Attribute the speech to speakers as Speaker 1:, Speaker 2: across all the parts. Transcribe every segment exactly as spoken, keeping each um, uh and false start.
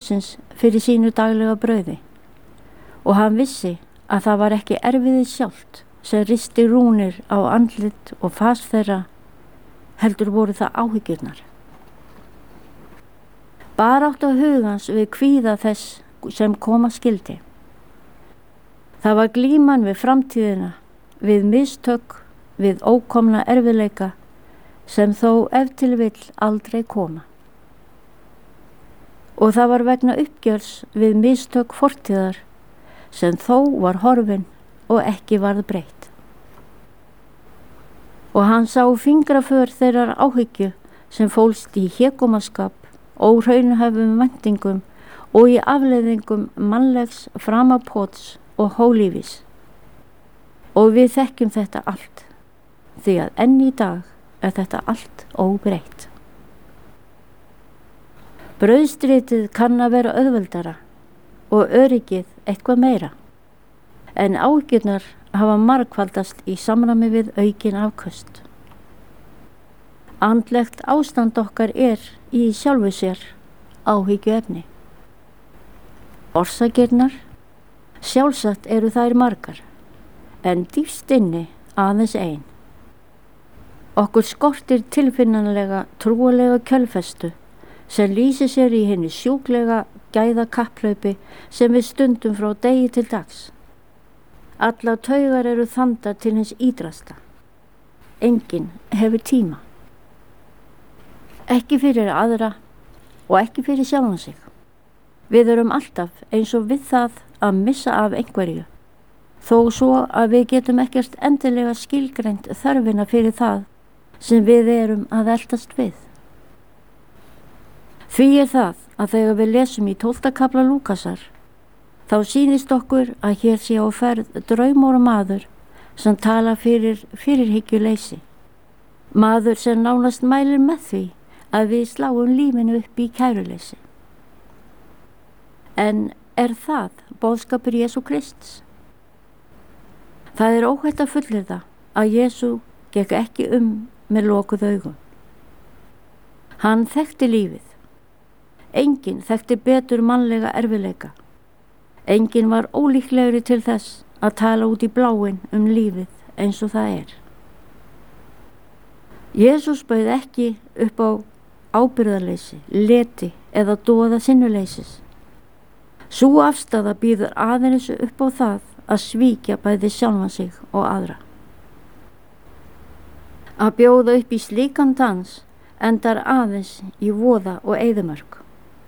Speaker 1: lífsins fyrir sínu daglega brauði og hann vissi að það var ekki erfiðið sjálft sem risti rúnir á andlit og fas þeirra, heldur voru það áhyggjurnar. Baráttu hugans við kvíða þess sem koma skildi. Það var glíman við framtíðina, við mistök, við ókomna erfiðleika sem þó ef til vill aldrei koma. Og það var vegna uppgjörs við mistök fortíðar sem þó var horfin og ekki varð breytt. Og hann sá fingraför þeirrar áhyggju sem fólst í hégómaskap, óhraunhæfum væntingum og í afleiðingum mannlegs framapots og hólífis. Og við þekkjum þetta allt, því að enn í dag er þetta allt óbreytt. Brauðstritið kann að vera auðveldara og öryggið eitthvað meira, en áhyggjurnar hafa margfaldast í samræmi við aukin afköst. Andlegt ástand okkar er í sjálfu sér áhyggjuefni. Orsakirnar, sjálfsagt eru þær margar, en dýpst inni aðeins ein. Okkur skortir tilfinnanlega trúalega kjölfestu sem lýsir sér í hinni sjúklega gæða kapplaupi sem við stundum frá degi til dags. Alla taugar eru þandar til hins ídrasta. Enginn hefur tíma. Ekki fyrir aðra og ekki fyrir sjálfan sig. Við erum alltaf eins og við það að missa af einhverju, þó svo að við getum ekkert endilega skilgreint þörfina fyrir það sem við erum að eltast við. Því er það að þegar við lesum í tólfta kafla Lúkasar, þá sýnist okkur að hér sé á ferð draumóra maður sem tala fyrir fyrirhyggjuleysi. Maður sem nánast mælir með því að við sláum lífinu upp í kæruleysi. En er það boðskapur Jesú Krists? Það er óhætt að fullyrða að Jesú gekk ekki um með lokuð augum. Hann þekkti lífið. Enginn þekkti betur mannlega erfiðleika. Enginn var ólíklegri til þess að tala út í bláinn um lífið eins og það er. Jesús bauð ekki upp á ábyrgðarleysi, leti eða doða sinnuleysis. Sú afstaða býður aðeins upp á það að svíkja bæði sjálfan sig og aðra. Að bjóða upp í slíkan dans endar aðeins í voða og eyðimörk.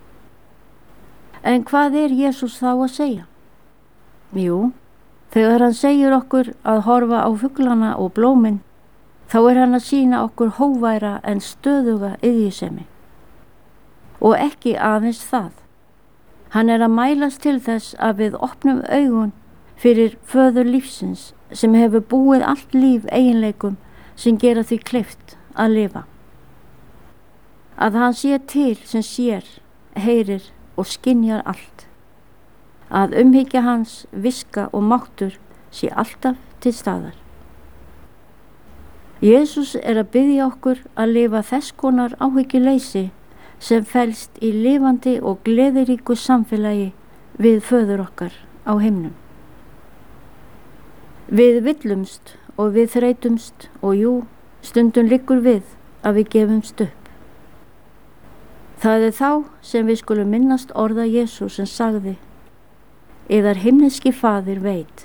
Speaker 1: En hvað er Jesús þá að segja? Jú, þegar hann segir okkur að horfa á fuglana og blómin, þá er hann að sýna okkur hóværa en stöðuga iðjusemi. Og ekki aðeins það. Hann er að mælast til þess að við opnum augun fyrir föður lífsins sem hefur búið allt líf eiginleikum sem gera því kleift að lifa. Að hann sé til sem sér, heyrir og skynjar allt. Að umhyggja hans, viska og máttur sé alltaf til staðar. Jesús er að biðja okkur að lifa þess konar áhyggjuleysi sem felst í lifandi og gleðiríku samfélagi við föður okkar á himnum. Við villumst og við þreytumst og jú, stundum liggur við að við gefumst upp. Það er þá sem við skulum minnast orða Jesú sem sagði: Yðar himneski faðir veit.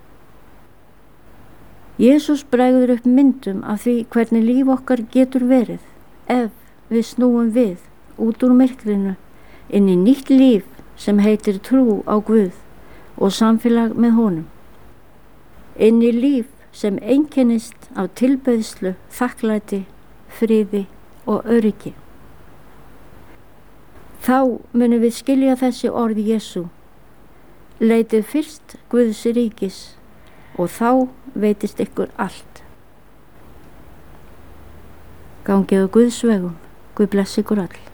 Speaker 1: Jesús bregður upp myndum af því hvernig líf okkar getur verið ef við snúum við út úr myrkrinu inn í nýtt líf sem heitir trú á Guð og samfélag með honum. Inn í líf sem einkennist af tilbeiðslu, þakklæti, friði og öryggi. Þá munum við skilja þessi orð Jesú: Leitið fyrst Guðs ríkis og þá veitist ykkur allt. Gangið á Guðs vegum. Guð blessi ykkur öll.